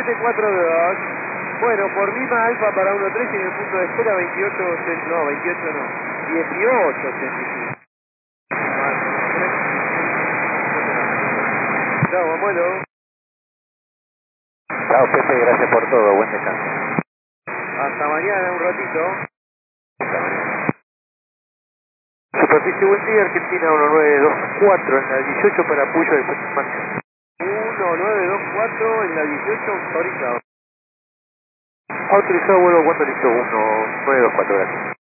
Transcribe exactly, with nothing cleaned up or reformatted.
siete cuatro dos. Bueno, por Lima Alfa para uno tres y en el punto de espera veintiocho, no, veintiocho no, dieciocho ochenta y cinco. Chao, abuelo. Chao, Pepe, gracias por todo, buen descanso. Hasta mañana, un ratito. Hasta mañana. Superficie buen día, Argentina uno nueve dos cuatro en la dieciocho para Puyo del máximo. uno nueve dos cuatro en la dieciocho, autorizado. Autorizado vuelo cuando listo, uno nueve dos cuatro, gracias.